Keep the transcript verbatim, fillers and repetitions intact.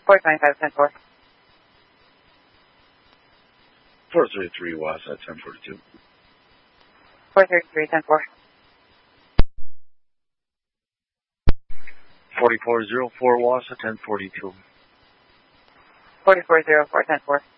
four twenty-five, ten four. four thirty-three Wassa, ten forty-two. four thirty-three, ten four. forty-four oh four Wassa, ten forty-two. forty-four oh four, ten four.